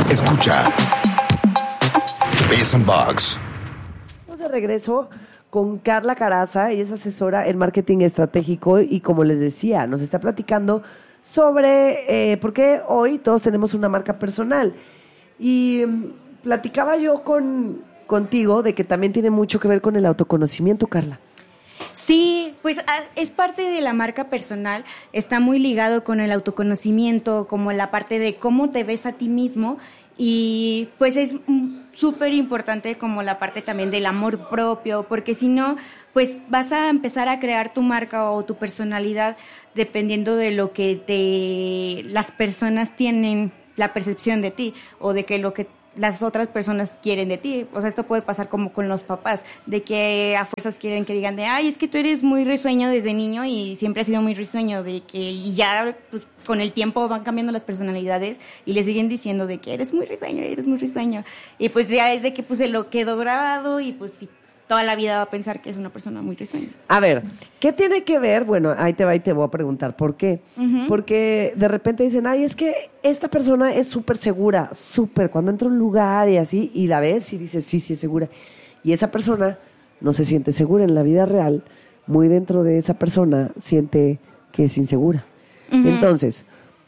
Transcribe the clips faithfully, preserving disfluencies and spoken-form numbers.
Escucha Biz and Box. Estamos de regreso con Carla Caraza. Ella es asesora en marketing estratégico y, como les decía, nos está platicando sobre eh, por qué hoy todos tenemos una marca personal. Y um, platicaba yo con contigo de que también tiene mucho que ver con el autoconocimiento, Carla. Sí, pues es parte de la marca personal, está muy ligado con el autoconocimiento, como la parte de cómo te ves a ti mismo, y pues es súper importante como la parte también del amor propio, porque si no, pues vas a empezar a crear tu marca o tu personalidad dependiendo de lo que te las personas tienen la percepción de ti, o de que lo que las otras personas quieren de ti. O sea, esto puede pasar como con los papás, de que a fuerzas quieren que digan de, ay, es que tú eres muy risueño desde niño y siempre has sido muy risueño, de que y ya pues con el tiempo van cambiando las personalidades y le siguen diciendo de que eres muy risueño, eres muy risueño. Y pues ya es de que pues se lo quedó grabado y pues toda la vida va a pensar que es una persona muy risueña. A ver, ¿qué tiene que ver? Bueno, ahí te va y te voy a preguntar por qué. Uh-huh. Porque de repente dicen, ay, es que esta persona es súper segura, súper, cuando entra a un lugar y así, y la ves y dices, sí, sí es segura. Y esa persona no se siente segura en la vida real, muy dentro de esa persona siente que es insegura. Uh-huh. Entonces,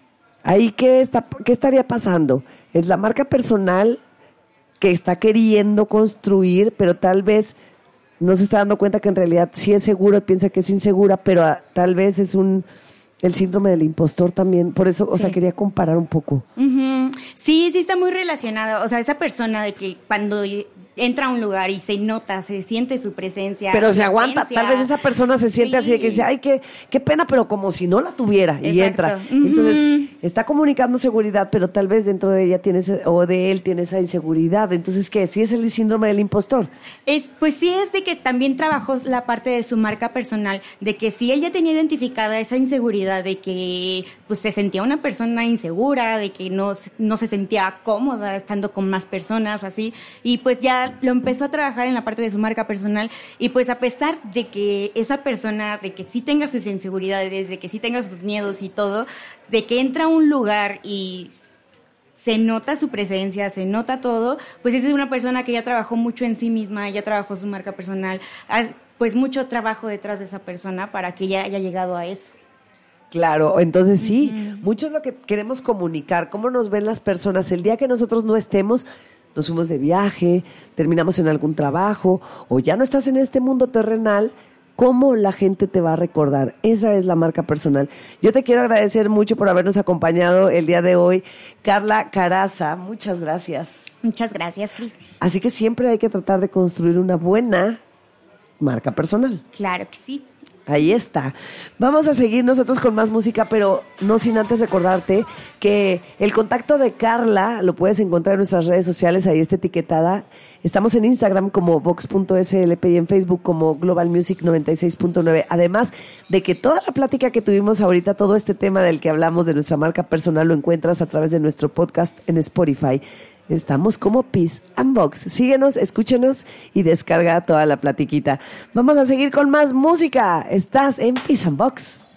¿ahí qué, está, qué estaría pasando? Es la marca personal que está queriendo construir, pero tal vez no se está dando cuenta que en realidad sí es seguro, piensa que es insegura, pero a, tal vez es un el síndrome del impostor también. Por eso, o sí. sea, quería comparar un poco. Uh-huh. Sí, sí está muy relacionado. O sea, esa persona de que cuando entra a un lugar y se nota, se siente su presencia. Pero se aguanta. Tal vez esa persona se siente sí. así de que dice, ay, qué, qué pena, pero como si no la tuviera. Exacto. Y entra. Uh-huh. Entonces, está comunicando seguridad, pero tal vez dentro de ella tiene ese, o de él tiene esa inseguridad. Entonces, ¿qué? ¿Sí es el síndrome del impostor? Es, pues sí es de que también trabajó la parte de su marca personal, de que si ella tenía identificada esa inseguridad, de que pues se sentía una persona insegura, de que no, no se sentía cómoda estando con más personas o así, y pues ya lo empezó a trabajar en la parte de su marca personal, y pues a pesar de que esa persona, de que sí tenga sus inseguridades, de que sí tenga sus miedos y todo, de que entra a un lugar y se nota su presencia, se nota todo, pues esa es una persona que ya trabajó mucho en sí misma, ya trabajó su marca personal, pues mucho trabajo detrás de esa persona para que ya haya llegado a eso. Claro, entonces sí, uh-huh. mucho es lo que queremos comunicar, cómo nos ven las personas. El día que nosotros no estemos, nos fuimos de viaje, terminamos en algún trabajo, o ya no estás en este mundo terrenal, ¿cómo la gente te va a recordar? Esa es la marca personal. Yo te quiero agradecer mucho por habernos acompañado el día de hoy. Carla Caraza, muchas gracias. Muchas gracias, Cris. Así que siempre hay que tratar de construir una buena marca personal. Claro que sí. Ahí está. Vamos a seguir nosotros con más música, pero no sin antes recordarte que el contacto de Carla lo puedes encontrar en nuestras redes sociales, ahí está etiquetada. Estamos en Instagram como vox punto s l p y en Facebook como Global Music noventa y seis punto nueve. Además de que toda la plática que tuvimos ahorita, todo este tema del que hablamos de nuestra marca personal, lo encuentras a través de nuestro podcast en Spotify. Estamos como Biz and Box. Síguenos, escúchenos y descarga toda la platiquita. Vamos a seguir con más música. Estás en Biz and Box.